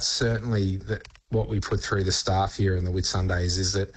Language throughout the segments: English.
certainly what we put through the staff here in the Whitsundays is that,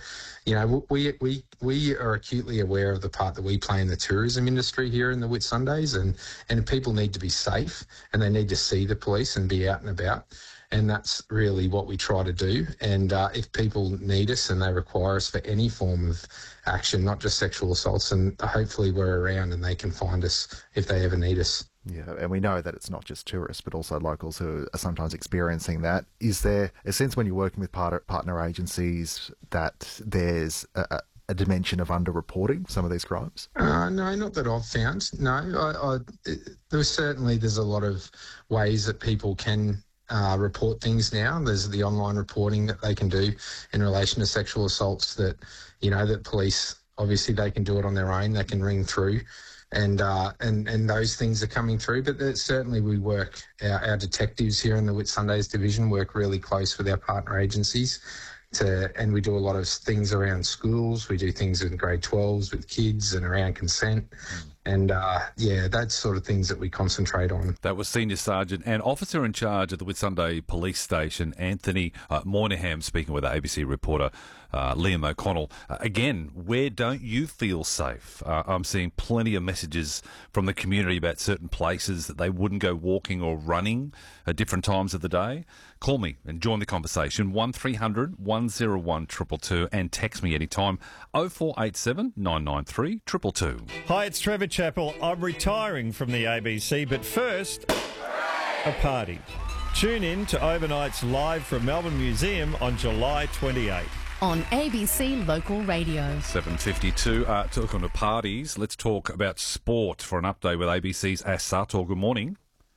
we are acutely aware of the part that we play in the tourism industry here in the Whitsundays, and people need to be safe and they need to see the police and be out and about. And that's really what we try to do. And if people need us and they require us for any form of action, not just sexual assaults, and hopefully we're around and they can find us if they ever need us. Yeah, and we know that it's not just tourists, but also locals who are sometimes experiencing that. Is there a sense when you're working with partner agencies that there's a dimension of underreporting some of these crimes? No, not that I've found. No, there's a lot of ways that people can report things now. There's the online reporting that they can do in relation to sexual assaults that police, obviously they can do it on their own. They can ring through and those things are coming through. But certainly we work, our detectives here in the Whitsundays division work really close with our partner agencies and we do a lot of things around schools. We do things in grade 12s with kids and around consent. And, that's sort of things that we concentrate on. That was Senior Sergeant and Officer in Charge at the Whitsunday Police Station, Anthony Moynihan, speaking with ABC reporter Liam O'Connell. Again, where don't you feel safe? I'm seeing plenty of messages from the community about certain places that they wouldn't go walking or running at different times of the day. Call me and join the conversation, 1300 101 222, and text me anytime, 0487 993 222. Hi, it's Trevor Chappell. I'm retiring from the ABC, but first, a party. Tune in to Overnight's live from Melbourne Museum on July 28. On ABC Local Radio. 7:52. Talking to parties, let's talk about sport for an update with ABC's Ash Sartor. Good morning.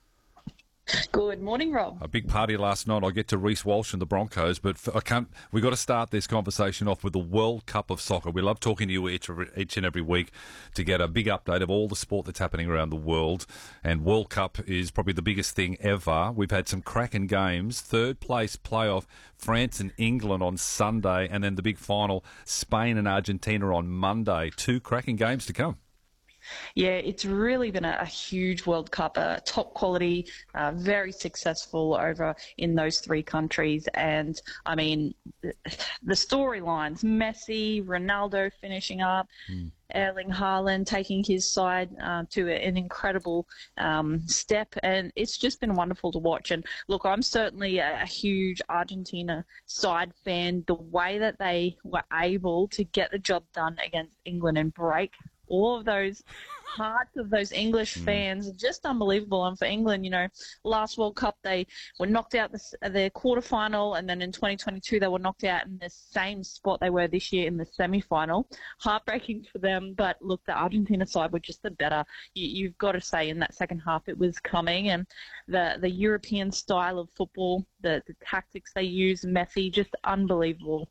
Good morning, Rob. A big party last night. I'll get to Reece Walsh and the Broncos, but we've got to start this conversation off with the World Cup of Soccer. We love talking to you each and every week to get a big update of all the sport that's happening around the world. And World Cup is probably the biggest thing ever. We've had some cracking games. Third place playoff, France and England on Sunday, and then the big final, Spain and Argentina on Monday. 2 cracking games to come. Yeah, it's really been a huge World Cup, top quality, very successful over in those 3 countries. And, I mean, the storylines, Messi, Ronaldo finishing up, Erling Haaland taking his side to an incredible step. And it's just been wonderful to watch. And, look, I'm certainly a huge Argentina side fan. The way that they were able to get the job done against England and break all of those hearts of those English fans, just unbelievable. And for England, last World Cup they were knocked out the quarterfinal, and then in 2022 they were knocked out in the same spot they were this year in the semi-final. Heartbreaking for them, but look, the Argentina side were just the better. You've got to say in that second half it was coming, and the European style of football, the tactics they use, Messi, just unbelievable.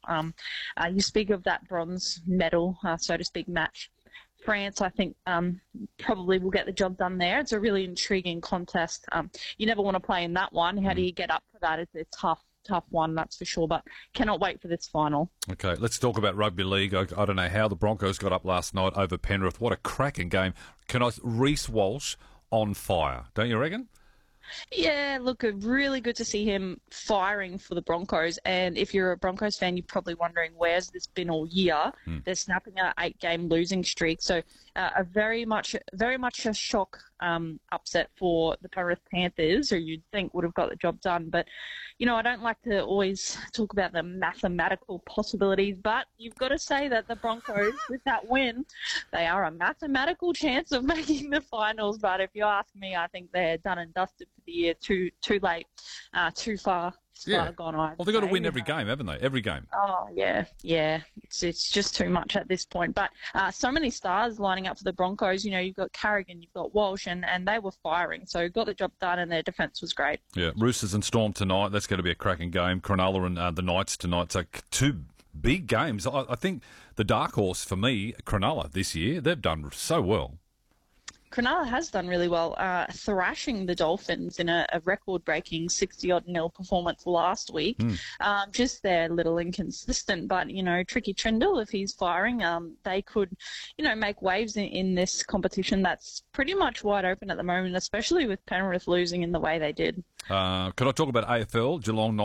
You speak of that bronze medal, so to speak, match. France, I think, probably will get the job done there. It's a really intriguing contest. You never want to play in that one. How do you get up for that? It's a tough one, that's for sure, but cannot wait for this final. Okay, let's talk about rugby league. I don't know how the Broncos got up last night over Penrith. What a cracking game. Reece Walsh on fire, don't you reckon? Yeah, look, really good to see him firing for the Broncos. And if you're a Broncos fan, you're probably wondering, where's this been all year? They're snapping an 8-game losing streak. So a very much a shock upset for the Penrith Panthers, who you'd think would have got the job done. But, I don't like to always talk about the mathematical possibilities, but you've got to say that the Broncos, with that win, they are a mathematical chance of making the finals. But if you ask me, I think they're done and dusted for the year. Too late, too far. Gone, well, they've got to win every game, haven't they? Every game. Oh, yeah. It's just too much at this point. But so many stars lining up for the Broncos. You've got Carrigan, you've got Walsh, and they were firing. So got the job done, and their defence was great. Yeah, Roosters and Storm tonight. That's going to be a cracking game. Cronulla and the Knights tonight. So 2 big games. I think the dark horse for me, Cronulla, this year, they've done so well. Cronulla has done really well, thrashing the Dolphins in a record-breaking 60-odd-0 performance last week. Just they're a little inconsistent, but, Tricky Trindle, if he's firing, they could, make waves in this competition that's pretty much wide open at the moment, especially with Penrith losing in the way they did. Could I talk about AFL? Geelong